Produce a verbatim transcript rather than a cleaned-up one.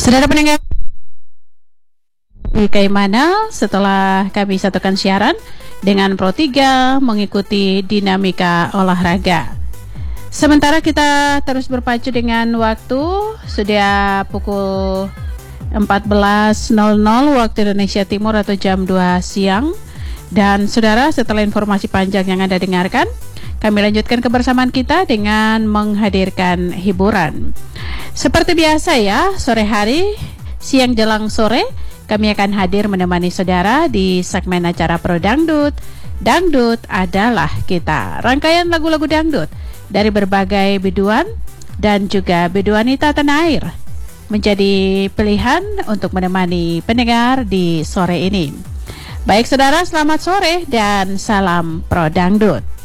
Saudara pendengar, bagaimana setelah kami satukan siaran dengan Pro tiga mengikuti dinamika olahraga. Sementara kita terus berpacu dengan waktu, sudah pukul empat belas nol nol waktu Indonesia Timur atau jam dua siang. Dan saudara, setelah informasi panjang yang Anda dengarkan, kami lanjutkan kebersamaan kita dengan menghadirkan hiburan. Seperti biasa ya, sore hari, siang jelang sore, kami akan hadir menemani saudara di segmen acara Pro Dangdut. Dangdut adalah kita. Rangkaian lagu-lagu dangdut dari berbagai biduan dan juga biduanita tanah air menjadi pilihan untuk menemani pendengar di sore ini. Baik saudara, selamat sore dan salam Pro Dangdut.